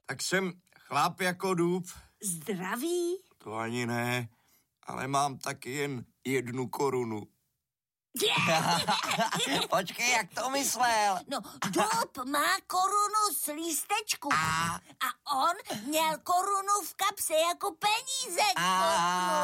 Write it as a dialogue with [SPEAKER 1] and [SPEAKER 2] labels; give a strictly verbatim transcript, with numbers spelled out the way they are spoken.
[SPEAKER 1] Tak jsem chlap jako dub.
[SPEAKER 2] Zdraví?
[SPEAKER 1] To ani ne, ale mám taky jen jednu korunu.
[SPEAKER 3] Počkej, jak to myslel?
[SPEAKER 2] No, dub má korunu z lístečku.
[SPEAKER 3] A,
[SPEAKER 2] A on měl korunu v kapse jako peníze.
[SPEAKER 3] a,